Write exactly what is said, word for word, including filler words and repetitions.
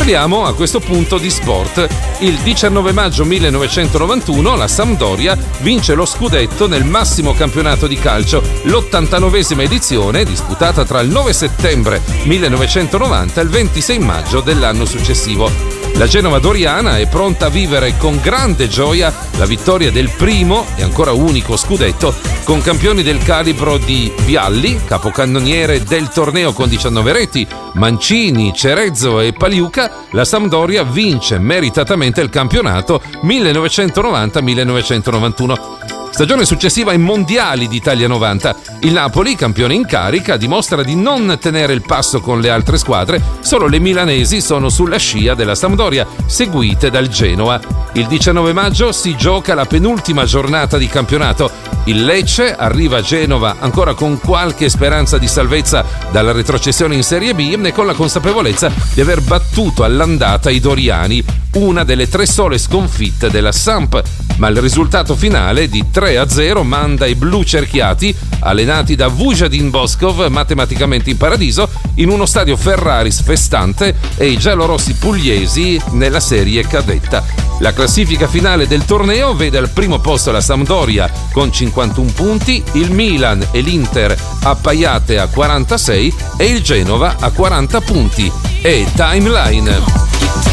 Parliamo a questo punto di sport. Il diciannove maggio millenovecentonovantuno la Sampdoria vince lo scudetto nel massimo campionato di calcio, l'ottantanovesima edizione disputata tra il nove settembre millenovecentonovanta e il ventisei maggio dell'anno successivo. La Genova doriana è pronta a vivere con grande gioia la vittoria del primo e ancora unico scudetto, con campioni del calibro di Vialli, capocannoniere del torneo con diciannove reti, Mancini, Cerezzo e Paliuca. La Sampdoria vince meritatamente il campionato millenovecentonovanta millenovecentonovantuno. Stagione successiva ai mondiali d'Italia novanta. Il Napoli, campione in carica, dimostra di non tenere il passo con le altre squadre, solo le milanesi sono sulla scia della Sampdoria, seguite dal Genoa. Il diciannove maggio si gioca la penultima giornata di campionato. Il Lecce arriva a Genova ancora con qualche speranza di salvezza dalla retrocessione in Serie B e con la consapevolezza di aver battuto all'andata i doriani, una delle tre sole sconfitte della Samp, ma il risultato finale di tre a zero manda i blu cerchiati, allenati da Vujadin Boskov, matematicamente in paradiso, in uno stadio Ferraris festante, e i giallorossi pugliesi nella serie cadetta. La classifica finale del torneo vede al primo posto la Sampdoria con cinquantuno punti, il Milan e l'Inter appaiate a quarantasei e il Genova a quaranta punti. E Timeline.